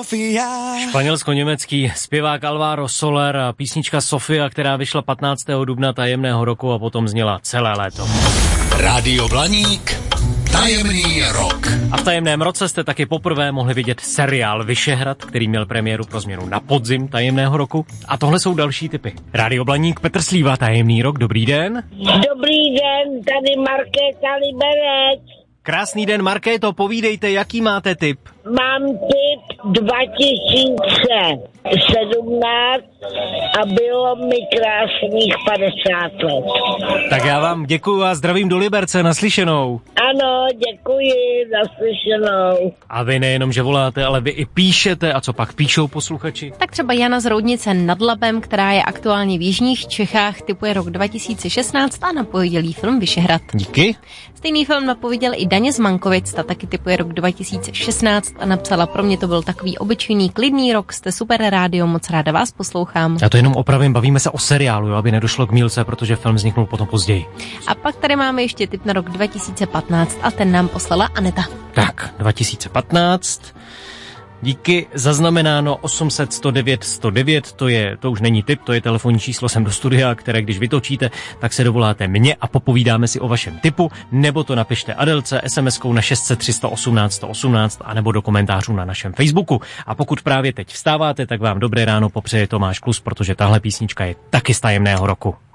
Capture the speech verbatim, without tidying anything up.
Sofia. Španělsko-německý zpěvák Alvaro Soler a písnička Sofia, která vyšla patnáctého dubna tajemného roku a potom zněla celé léto. Rádio Blaník, tajemný rok. A v tajemném roce jste taky poprvé mohli vidět seriál Vyšehrad, který měl premiéru pro změnu na podzim tajemného roku. A tohle jsou další tipy. Rádio Blaník, Petr Slíva, tajemný rok, dobrý den. Dobrý den, tady Markéta Liberec. Krásný den, Markéto, povídejte, jaký máte tip? Mám tip dva tisíce sedmnáct a bylo mi krásných padesát let. Tak já vám děkuju a zdravím do Liberce, naslyšenou. Ano, děkuji, naslyšenou. A vy nejenom, že voláte, ale vy i píšete. A co pak píšou posluchači? Tak třeba Jana z Roudnice nad Labem, která je aktuálně v jižních Čechách, typuje rok dva tisíce šestnáct a napověděl jí film Vyšehrad. Díky. Stejný film napověděl i Daně z Mankovic, ta taky typuje rok dva tisíce šestnáct a napsala: pro mě to byl takový obyčejný klidný rok, jste super rádio, moc ráda vás poslouchám. Já to jenom opravím, bavíme se o seriálu, jo, aby nedošlo k mýlce, protože film vzniknul potom později. A pak tady máme ještě tip na rok dva tisíce patnáct a ten nám poslala Aneta. Tak, dva tisíce patnáct. Díky, zaznamenáno osm set sto devět sto devět, to je, to už není tip, to je telefonní číslo sem do studia, které když vytočíte, tak se dovoláte mě a popovídáme si o vašem tipu, nebo to napište Adelce es em eskou na šest set tři sto osmnáct sto osmnáct a nebo do komentářů na našem Facebooku. A pokud právě teď vstáváte, tak vám dobré ráno popřeje Tomáš Klus, protože tahle písnička je taky z tajemného roku.